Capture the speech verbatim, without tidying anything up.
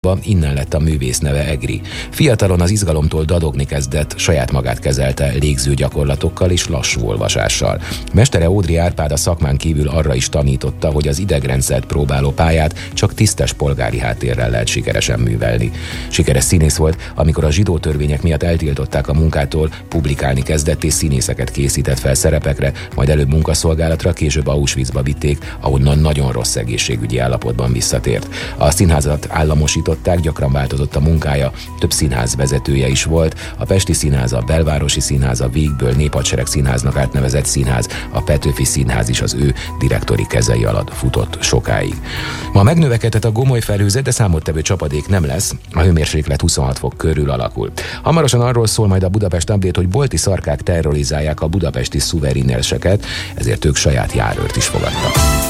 Innen lett a művész neve Egri. Fiatalon az izgalomtól dadogni kezdett, saját magát kezelte légző gyakorlatokkal és lassú olvasással. Mestere Ódry Árpád a szakmán kívül arra is tanította, hogy az idegrendszert próbáló pályát csak tisztes polgári háttérrel lehet sikeresen művelni. Sikeres színész volt, amikor a zsidó törvények miatt eltiltották a munkától, publikálni kezdett és színészeket készített fel szerepekre, majd előbb munkaszolgálatra, később Auschwitzba vitték, ahonnan nagyon rossz egészségügyi állapotban visszatért. A színházat államosított, gyakran változott a munkája, több színház vezetője is volt, a Pesti Színház, a Belvárosi Színház, a Vígből Néphadsereg Színháznak átnevezett színház, a Petőfi Színház is az ő direktori kezei alatt futott sokáig. Ma megnövekedett a gomoly felhőzet, de számottevő csapadék nem lesz, a hőmérséklet huszonhat fok körül alakul. Hamarosan arról szól majd a Budapest Update, hogy bolti szarkák terrorizálják a budapesti szuveréneseket, ezért ők saját járőrt is fogadtak.